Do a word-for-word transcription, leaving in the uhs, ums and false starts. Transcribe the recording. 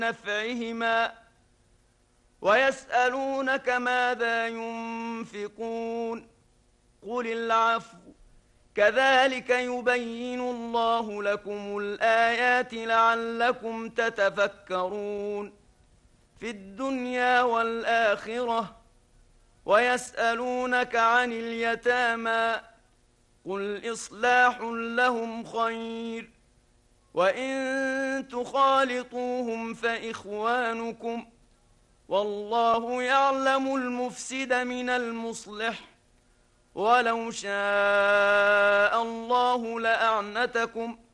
نفعهما ويسألونك ماذا ينفقون قل العفو كذلك يبين الله لكم الآيات لعلكم تتفكرون في الدنيا والآخرة ويسألونك عن اليتامى قل إصلاح لهم خير وإن تخالطوهم فإخوانكم والله يعلم المفسد من المصلح ولو شاء الله لأعنتكم